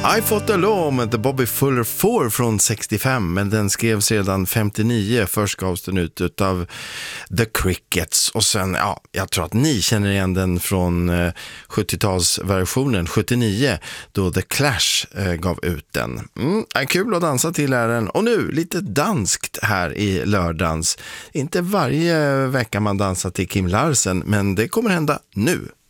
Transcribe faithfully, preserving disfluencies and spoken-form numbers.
I Fought the Law med The Bobby Fuller four från sextiofem, men den skrevs redan femtionio. Först gavs den ut utav The Crickets och sen, ja, jag tror att ni känner igen den från eh, sjuttiotalsversionen sjuttionio då The Clash eh, gav ut den. Mm, är kul att dansa till är den. Och nu lite danskt här i lördagens. Inte varje vecka man dansar till Kim Larsen, men det kommer hända nu.